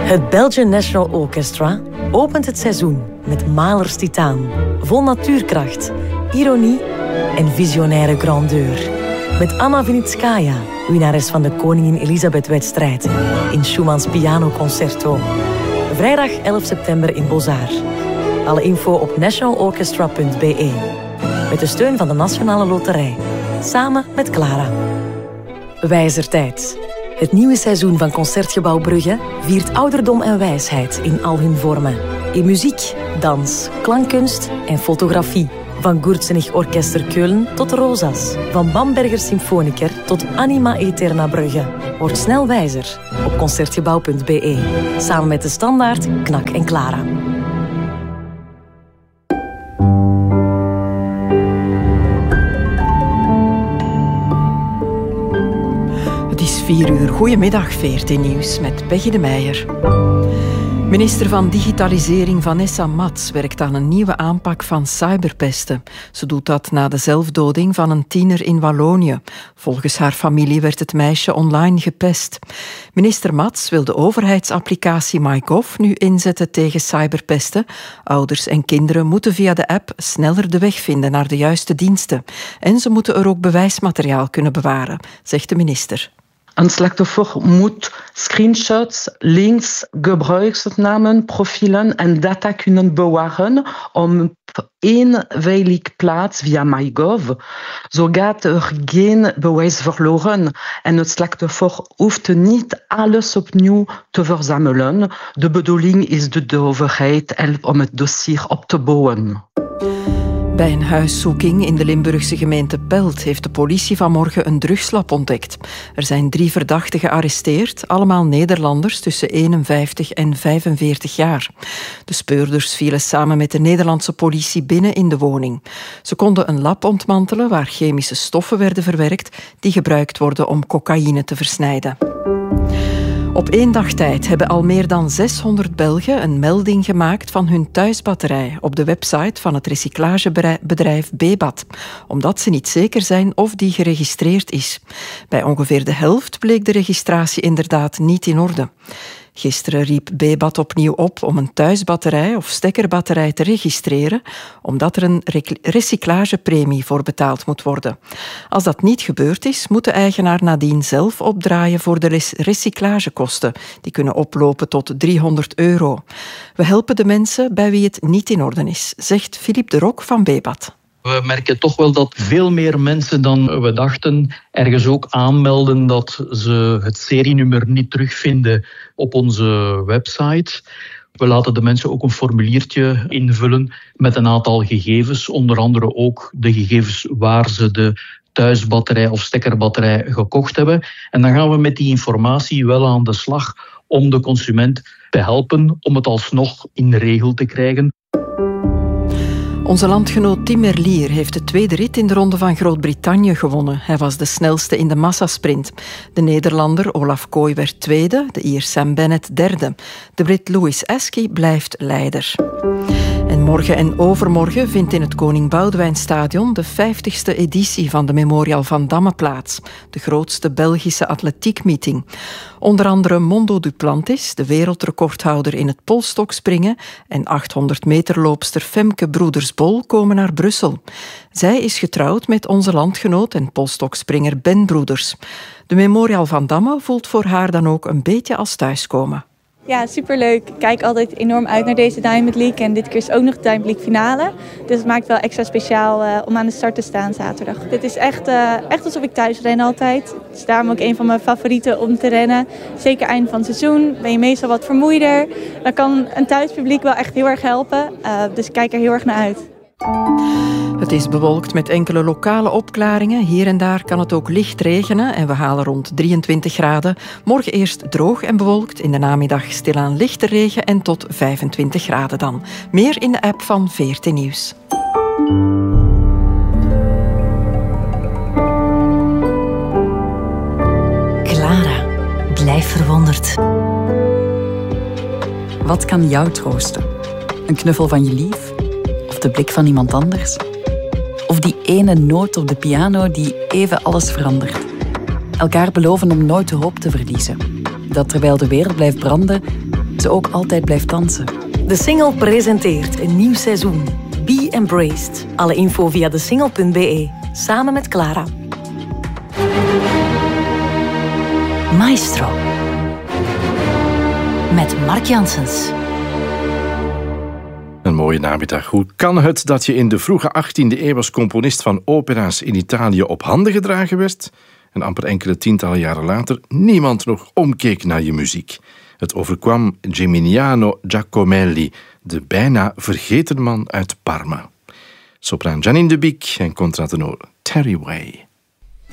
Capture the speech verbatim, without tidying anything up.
Het Belgian National Orchestra opent het seizoen met Mahlers Titaan. Vol natuurkracht, ironie en visionaire grandeur. Met Anna Vinitskaya, winnares van de Koningin Elisabeth-wedstrijd, in Schumanns pianoconcerto. Vrijdag elf september in Beaux-Arts. Alle info op national orchestra punt b e. Met de steun van de Nationale Loterij. Samen met Clara. Wijzertijd. Het nieuwe seizoen van Concertgebouw Brugge viert ouderdom en wijsheid in al hun vormen. In muziek, dans, klankkunst en fotografie. Van Gurtsenich Orchester Keulen tot Rosas. Van Bamberger Symfoniker tot Anima Eterna Brugge. Word snel wijzer op concertgebouw punt b e. Samen met de Standaard, Knak en Clara. Het is vier uur. Goedemiddag, V R T Nieuws met Peggy de Meijer. Minister van Digitalisering Vanessa Mats werkt aan een nieuwe aanpak van cyberpesten. Ze doet dat na de zelfdoding van een tiener in Wallonië. Volgens haar familie werd het meisje online gepest. Minister Mats wil de overheidsapplicatie MyGov nu inzetten tegen cyberpesten. Ouders en kinderen moeten via de app sneller de weg vinden naar de juiste diensten. En ze moeten er ook bewijsmateriaal kunnen bewaren, zegt de minister. Een slachtoffer moet screenshots, links, gebruikersnamen, profielen en data kunnen bewaren om op één veilige plaats via MyGov. Zo gaat er geen bewijs verloren en het slachtoffer hoeft niet alles opnieuw te verzamelen. De bedoeling is dat de overheid helpt om het dossier op te bouwen. Bij een huiszoeking in de Limburgse gemeente Pelt heeft de politie vanmorgen een drugslab ontdekt. Er zijn drie verdachten gearresteerd, allemaal Nederlanders tussen eenenvijftig en vijfenveertig jaar. De speurders vielen samen met de Nederlandse politie binnen in de woning. Ze konden een lab ontmantelen waar chemische stoffen werden verwerkt die gebruikt worden om cocaïne te versnijden. Op één dag tijd hebben al meer dan zeshonderd Belgen een melding gemaakt van hun thuisbatterij op de website van het recyclagebedrijf Bebat, omdat ze niet zeker zijn of die geregistreerd is. Bij ongeveer de helft bleek de registratie inderdaad niet in orde. Gisteren riep Bebat opnieuw op om een thuisbatterij of stekkerbatterij te registreren, omdat er een recyclagepremie voor betaald moet worden. Als dat niet gebeurd is, moet de eigenaar nadien zelf opdraaien voor de recyclagekosten. Die kunnen oplopen tot driehonderd euro. We helpen de mensen bij wie het niet in orde is, zegt Philippe de Rok van Bebat. We merken toch wel dat veel meer mensen dan we dachten ergens ook aanmelden dat ze het serienummer niet terugvinden op onze website. We laten de mensen ook een formuliertje invullen met een aantal gegevens, onder andere ook de gegevens waar ze de thuisbatterij of stekkerbatterij gekocht hebben. En dan gaan we met die informatie wel aan de slag om de consument te helpen om het alsnog in de regel te krijgen. Onze landgenoot Tim Merlier heeft de tweede rit in de Ronde van Groot-Brittannië gewonnen. Hij was de snelste in de massasprint. De Nederlander Olaf Kooi werd tweede, de Ier Sam Bennett derde. De Brit Louis Askey blijft leider. En morgen en overmorgen vindt in het Koning Boudewijnstadion de vijftigste editie van de Memorial Van Damme plaats, de grootste Belgische atletiekmeeting. Onder andere Mondo Duplantis, de wereldrecordhouder in het polstokspringen, en achthonderd meterloopster Femke Broeders-Bol komen naar Brussel. Zij is getrouwd met onze landgenoot en polstokspringer Ben Broeders. De Memorial Van Damme voelt voor haar dan ook een beetje als thuiskomen. Ja, superleuk. Ik kijk altijd enorm uit naar deze Diamond League. En dit keer is ook nog de Diamond League finale. Dus het maakt wel extra speciaal uh, om aan de start te staan zaterdag. Dit is echt, uh, echt alsof ik thuis ren altijd. Het is daarom ook een van mijn favorieten om te rennen. Zeker eind van het seizoen ben je meestal wat vermoeider. Dan kan een thuispubliek wel echt heel erg helpen. Uh, dus ik kijk er heel erg naar uit. Het is bewolkt met enkele lokale opklaringen. Hier en daar kan het ook licht regenen en we halen rond drieëntwintig graden. Morgen eerst droog en bewolkt, in de namiddag stilaan lichte regen en tot vijfentwintig graden dan. Meer in de app van V R T Nieuws. Clara, blijf verwonderd. Wat kan jou troosten? Een knuffel van je lief? Of de blik van iemand anders? Of die ene noot op de piano die even alles verandert? Elkaar beloven om nooit de hoop te verliezen. Dat terwijl de wereld blijft branden, ze ook altijd blijft dansen. De Single presenteert een nieuw seizoen. Be Embraced. Alle info via desingle punt be. Samen met Clara. Maestro. Met Mark Janssens. Een mooie namiddag. Hoe kan het dat je in de vroege achttiende eeuw als componist van opera's in Italië op handen gedragen werd en amper enkele tientallen jaren later niemand nog omkeek naar je muziek? Het overkwam Geminiano Giacomelli, de bijna vergeten man uit Parma. Sopraan Janine de Biek en contratenor Terry Way.